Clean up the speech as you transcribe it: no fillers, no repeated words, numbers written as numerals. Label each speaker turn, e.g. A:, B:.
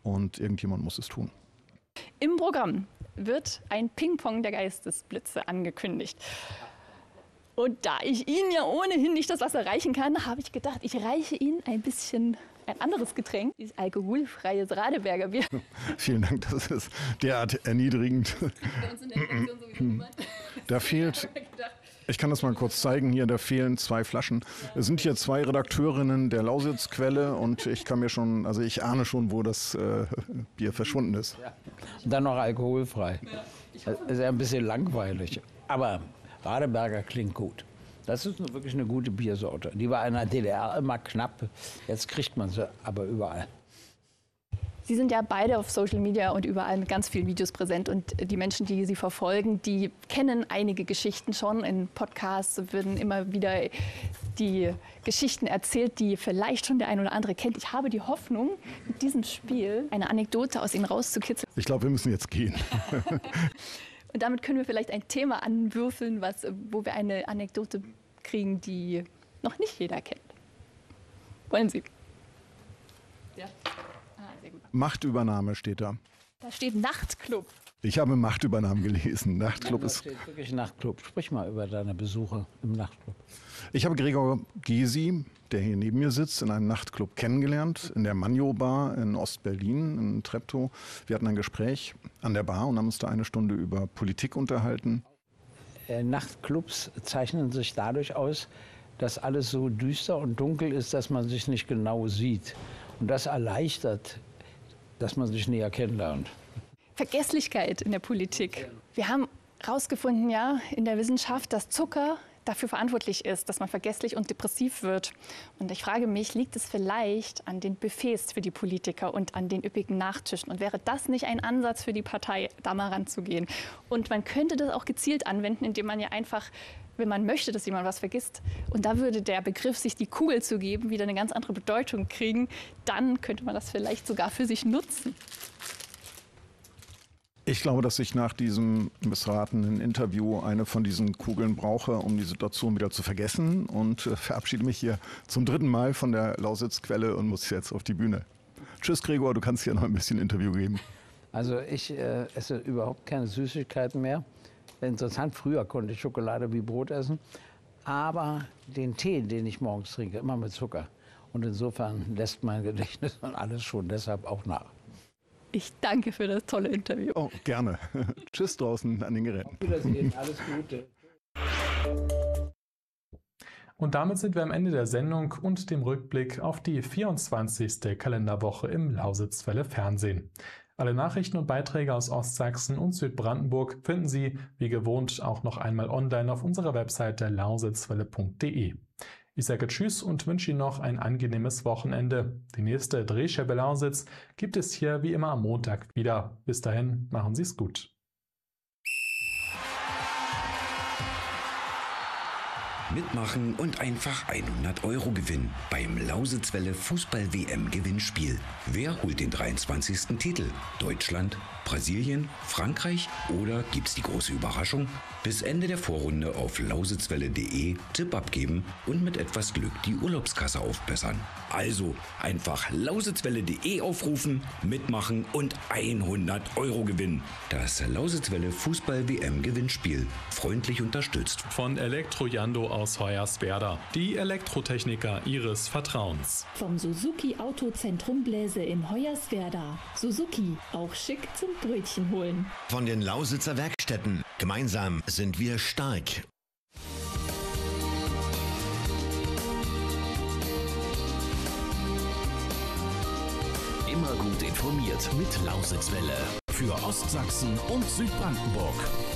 A: und irgendjemand muss es tun.
B: Im Programm wird ein Ping-Pong der Geistesblitze angekündigt. Und da ich Ihnen ja ohnehin nicht das Wasser reichen kann, habe ich gedacht, ich reiche Ihnen ein anderes Getränk, dieses alkoholfreies Radeberger Bier.
A: Vielen Dank, das ist derart erniedrigend.
B: Bei uns in der Redaktion sowieso niemand.
A: Da fehlt, ich kann das mal kurz zeigen, hier, da fehlen 2 Flaschen. Es sind hier 2 Redakteurinnen der Lausitzquelle und ich ahne schon, wo das Bier verschwunden ist.
C: Ja. Dann noch alkoholfrei. Das ist ja ein bisschen langweilig, aber Radeberger klingt gut. Das ist wirklich eine gute Biersorte. Die war in der DDR immer knapp. Jetzt kriegt man sie aber überall.
B: Sie sind ja beide auf Social Media und überall mit ganz vielen Videos präsent. Und die Menschen, die Sie verfolgen, die kennen einige Geschichten schon. In Podcasts werden immer wieder die Geschichten erzählt, die vielleicht schon der ein oder andere kennt. Ich habe die Hoffnung, mit diesem Spiel eine Anekdote aus Ihnen rauszukitzeln.
A: Ich glaube, wir müssen jetzt gehen.
B: Und damit können wir vielleicht ein Thema anwürfeln, wo wir eine Anekdote kriegen, die noch nicht jeder kennt. Wollen Sie? Ja. Sehr gut.
A: Machtübernahme steht da.
B: Da steht Nachtclub.
A: Ich habe Machtübernahme gelesen. Nachtclub
C: Da steht wirklich Nachtclub. Sprich mal über deine Besuche im Nachtclub.
A: Ich habe Gregor Gysi, der hier neben mir sitzt, in einem Nachtclub kennengelernt, in der Manjo Bar in Ostberlin, in Treptow. Wir hatten ein Gespräch an der Bar und haben uns da eine Stunde über Politik unterhalten.
C: Nachtclubs zeichnen sich dadurch aus, dass alles so düster und dunkel ist, dass man sich nicht genau sieht. Und das erleichtert, dass man sich näher kennenlernt.
B: Vergesslichkeit in der Politik. Wir haben herausgefunden, ja, in der Wissenschaft, dass Zucker dafür verantwortlich ist, dass man vergesslich und depressiv wird. Und ich frage mich, liegt es vielleicht an den Buffets für die Politiker und an den üppigen Nachtischen? Und wäre das nicht ein Ansatz für die Partei, da mal ranzugehen? Und man könnte das auch gezielt anwenden, indem man ja einfach, wenn man möchte, dass jemand was vergisst, und da würde der Begriff, sich die Kugel zu geben, wieder eine ganz andere Bedeutung kriegen, dann könnte man das vielleicht sogar für sich nutzen.
A: Ich glaube, dass ich nach diesem missratenen Interview eine von diesen Kugeln brauche, um die Situation wieder zu vergessen, und verabschiede mich hier zum 3. Mal von der Lausitzquelle und muss jetzt auf die Bühne. Tschüss Gregor, du kannst hier noch ein bisschen Interview geben.
C: Also ich esse überhaupt keine Süßigkeiten mehr. Interessant, früher konnte ich Schokolade wie Brot essen, aber den Tee, den ich morgens trinke, immer mit Zucker. Und insofern lässt mein Gedächtnis und alles schon deshalb auch nach.
B: Ich danke für das tolle Interview.
A: Oh, gerne. Tschüss draußen an den Geräten.
C: Auf Wiedersehen, alles Gute.
D: Und damit sind wir am Ende der Sendung und dem Rückblick auf die 24. Kalenderwoche im Lausitzwelle Fernsehen. Alle Nachrichten und Beiträge aus Ostsachsen und Südbrandenburg finden Sie, wie gewohnt, auch noch einmal online auf unserer Webseite lausitzwelle.de. Ich sage Tschüss und wünsche Ihnen noch ein angenehmes Wochenende. Die nächste Drehscheibe Lausitz gibt es hier wie immer am Montag wieder. Bis dahin, machen Sie es gut.
E: Mitmachen und einfach 100 € gewinnen beim Lausitzwelle Fußball-WM-Gewinnspiel. Wer holt den 23. Titel? Deutschland, Brasilien, Frankreich oder gibt's die große Überraschung? Bis Ende der Vorrunde auf lausitzwelle.de Tipp abgeben und mit etwas Glück die Urlaubskasse aufbessern. Also einfach lausitzwelle.de aufrufen, mitmachen und 100 € gewinnen. Das Lausitzwelle Fußball-WM-Gewinnspiel. Freundlich unterstützt
D: von Elektrojando aus Hoyerswerda. Die Elektrotechniker Ihres Vertrauens.
F: Vom Suzuki Autozentrum Bläse in Hoyerswerda. Suzuki, auch schick zum Brötchen holen.
G: Von den Lausitzer Werkstätten. Gemeinsam sind wir stark.
H: Immer gut informiert mit Lausitzwelle. Für Ostsachsen und Südbrandenburg.